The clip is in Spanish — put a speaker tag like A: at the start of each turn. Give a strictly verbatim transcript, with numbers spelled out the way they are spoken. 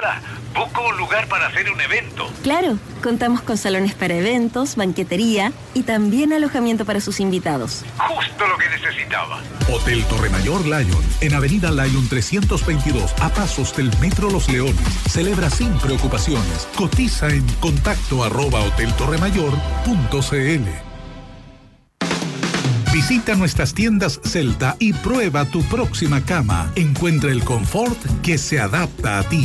A: Hola, busco un lugar para hacer un evento.
B: Claro, contamos con salones para eventos, banquetería y también alojamiento para sus invitados.
A: Justo lo que necesitaba.
C: Hotel Torremayor Lyon, en Avenida Lyon trescientos veintidós, a pasos del Metro Los Leones. Celebra sin preocupaciones. Cotiza en contacto arroba hotel torremayor punto cl. Visita nuestras tiendas Celta y prueba tu próxima cama. Encuentra el confort que se adapta a ti.